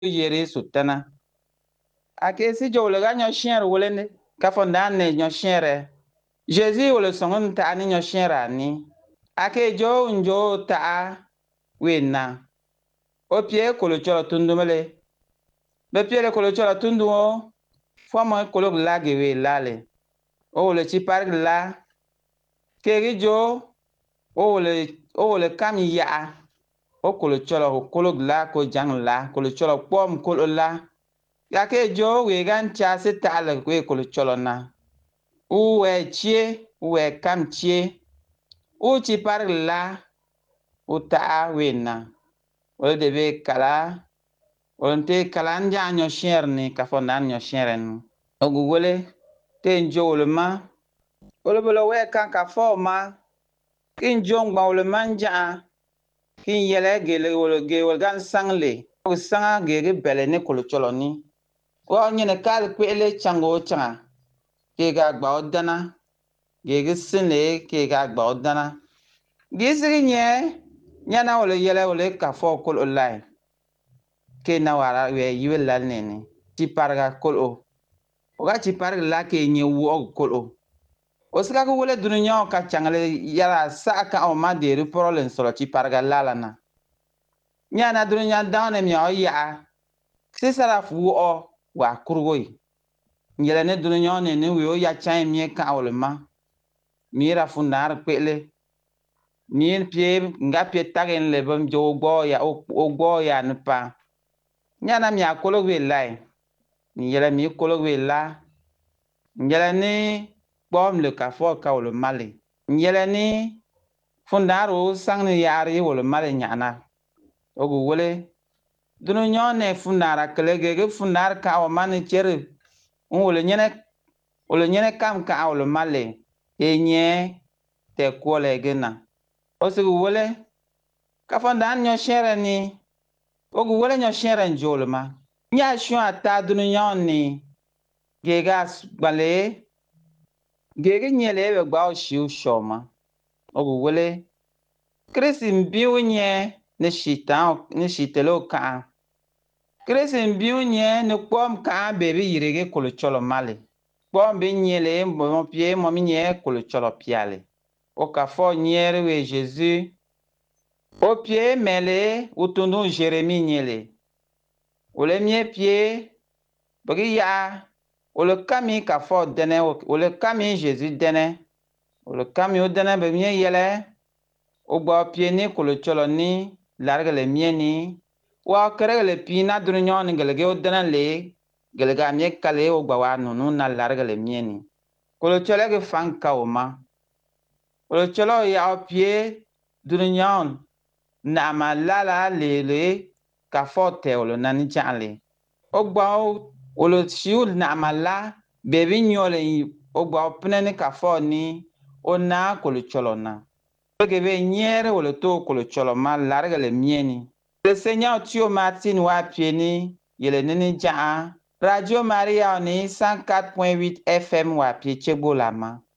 yere sutana. Ake si jo le ga nyo chien wole ne ka fondan ne nyo chien re. Jésus wole songon ta ni nyo chien ra ni. Ake jo njo ta wena. O pie kolo cholo tundumele. Be pie le kolo cholo tundu o. Foma kolo lage we lale. O wole chi park la. Kegi jo o wole kam ya. O kolo cholo kolo la ko jang la. Kolo cholo pom kolo la. Yake jo we gan cha se tale we kolo cholo na. Uwe chie, uwe kam chie. U chi park la. U ta wena. Wole debe kala. Olente kala nja nyo chien ni ka fondan nyo chien. Ogu wole te njo wole ma. Wole bolo we kan ka fo ma. Kin jong ba wole manja. Kin yele gele wole gan sangle. O sanga gege bele ne kolo cholo ni. Wa nyene kal kwele chango changa. Ke ga gba odana. Gege sinle ke ga gba odana. Gisiri nye. Nyana wole yele wole ka fo kolo lai. Ke na wara we yiwe lal nene. Ti parga kolo. Oga ti parga la ke nye wuog kolo. Osika ko wole dunu nyo ka changle yara sa ka o ma deri prolen solo ti parga lala na. Nyana dunu nya dawne mi o ya. Sisara fu o wa kurgoi. Nyele ne dunu nyo ne we o ya chan mi ka o le ma. Mira fundar kwele. Ni pie nga pie tagen le bam jo gbo ya o gbo ya npa. Nyana mi akolo we lai. Nyele mi kolo we la. Nyele ni bom le ka fo ka wole male. Nyele ni fundaro sang ni yari wole male nyana. Ogu wole. Dunu nyo ne fundara kelege fundar ka o mani chere. Wole nyene kam ka wole male. E nye te kwole gena. Ogu wole. Ka fondan nyo chere ni. Ogu wole nyo chere njole ma. Nya shua ta dunu nyo ni. Gega bale. Gege nyele we gba o shiu shoma. Ogu wole. Krisi mbiu nye ne shitelo ka. Krisi mbiu nye ne kwom ka bebi yirege kolo cholo male. Kwom be nyele mo pie mo mi nye kolo cholo piale. O ka fo nyere we Jésus. O pie mele utundu Jérémie nyele. Ole mie pie. Bagi ya. Ole kami ka fo dene. Ole kami Jésus dene. Ole kami o dene be mie yele. O gba pie ni kolo cholo ni. Larga le mie ni. Wa kerege le pi na dunu nyo ni gelege o dene le. Gelega mie kale o gba wa nunu na larga le mie ni. Kolo cholo ge fang ka o ma. Kolo cholo ya o pie dunu nyo na ma lala le ka fo te olo na ni jale. O gba o lo shiul na ma la bebi nyole o gba o pene ni ka fo ni o na kolo cholo na. Gebe nyere wole to kolo cholo ma larga le mie ni. Le Seigneur Tio Martin wa pie ni yele nini jaa. Radio Maria ni 104.8 FM wa pie chegbo la ma.